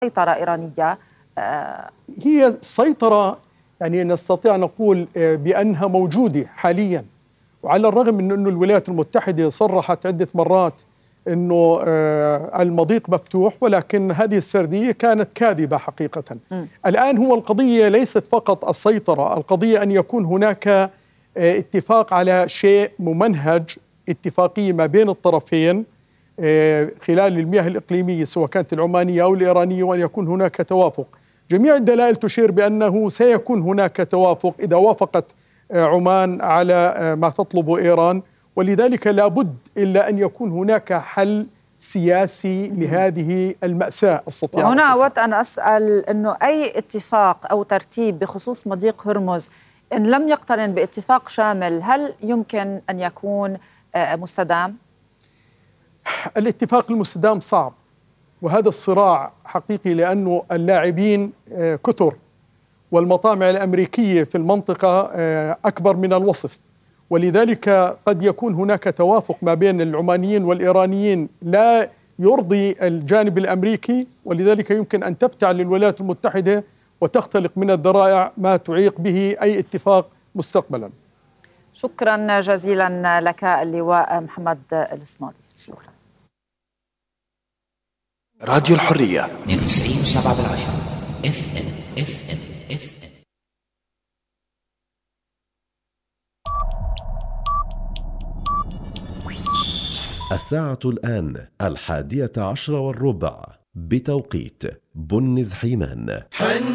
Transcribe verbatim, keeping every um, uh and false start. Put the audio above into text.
سيطرة إيرانية. هي سيطرة يعني نستطيع نقول بأنها موجودة حاليا، وعلى الرغم من أن الولايات المتحدة صرحت عدة مرات أنه المضيق مفتوح، ولكن هذه السردية كانت كاذبة حقيقة. م. الآن هو القضية ليست فقط السيطرة، القضية أن يكون هناك اتفاق على شيء ممنهج، اتفاقية ما بين الطرفين خلال المياه الإقليمية سواء كانت العمانية أو الإيرانية، وأن يكون هناك توافق. جميع الدلائل تشير بأنه سيكون هناك توافق إذا وافقت عمان على ما تطلبه إيران، ولذلك لابد إلا أن يكون هناك حل سياسي لهذه المأساة السطيعة. وهنا أود أن أسأل أنه أي اتفاق أو ترتيب بخصوص مضيق هرمز إن لم يقترن باتفاق شامل هل يمكن أن يكون مستدام؟ الاتفاق المستدام صعب، وهذا الصراع حقيقي لأنه اللاعبين كثر، والمطامع الأمريكية في المنطقة أكبر من الوصف، ولذلك قد يكون هناك توافق ما بين العمانيين والإيرانيين لا يرضي الجانب الأمريكي، ولذلك يمكن أن تفتعل الولايات المتحدة وتختلق من الذرائع ما تعيق به أي اتفاق مستقبلا. شكرا جزيلا لك اللواء محمد الصمادي. شكرا. راديو الحرية اثنين وتسعين فاصلة سبعة بالعشرة اف ام اف ام اف ام. الساعة الآن الحادية عشر والربع بتوقيت بنز حيمان.